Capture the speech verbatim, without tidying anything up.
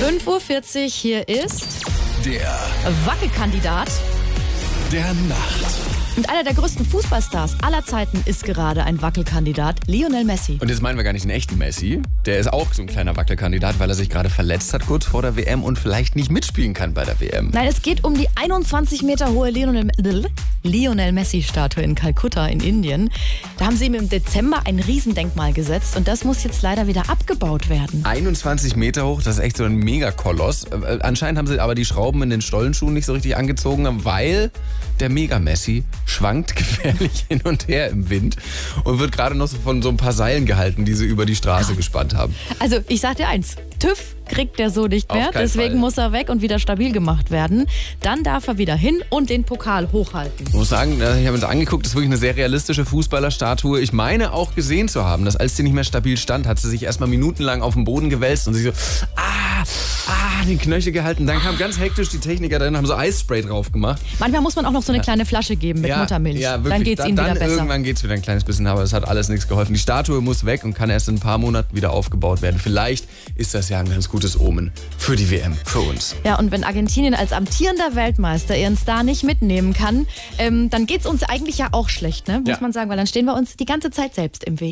fünf Uhr vierzig, hier ist Der Wackelkandidat. der Nacht. Und einer der größten Fußballstars aller Zeiten ist gerade ein Wackelkandidat, Lionel Messi. Und jetzt meinen wir gar nicht den echten Messi. Der ist auch so ein kleiner Wackelkandidat, weil er sich gerade verletzt hat kurz vor der W M und vielleicht nicht mitspielen kann bei der W M. Nein, es geht um die einundzwanzig Meter hohe Lionel, Lionel Messi-Statue in Kalkutta in Indien. Da haben sie ihm im Dezember ein Riesendenkmal gesetzt und das muss jetzt leider wieder abgebaut werden. einundzwanzig Meter hoch, das ist echt so ein Megakoloss. Äh, Anscheinend haben sie aber die Schrauben in den Stollenschuhen nicht so richtig angezogen, weil der Mega-Messi schwankt gefährlich hin und her im Wind und wird gerade noch so von so ein paar Seilen gehalten, die sie über die Straße gespannt haben. Also ich sag dir eins, TÜV kriegt der so nicht mehr, Auf keinen deswegen Fall. muss er weg und wieder stabil gemacht werden. Dann darf er wieder hin und den Pokal hochhalten. Ich muss sagen, ich habe uns angeguckt, das ist wirklich eine sehr realistische Fußballerstatue. Ich meine auch gesehen zu haben, dass als sie nicht mehr stabil stand, hat sie sich erstmal minutenlang auf den Boden gewälzt und sich so, ah, ah, den Knöchel gehalten. Dann kam ganz hektisch die Techniker drin, haben so Eisspray drauf gemacht. Manchmal muss man auch noch so eine kleine Flasche geben mit Muttermilch. Ja, wirklich. Dann geht's dann, ihnen wieder dann besser. Irgendwann geht's wieder ein kleines bisschen, aber es hat alles nichts geholfen. Die Statue muss weg und kann erst in ein paar Monaten wieder aufgebaut werden. Vielleicht ist das ja ein ganz gutes Omen für die W M, für uns. Ja, und wenn Argentinien als amtierender Weltmeister ihren Star nicht mitnehmen kann, ähm, dann geht's uns eigentlich ja auch schlecht, ne? muss Ja. man sagen, weil dann stehen wir uns die ganze Zeit selbst im Weg.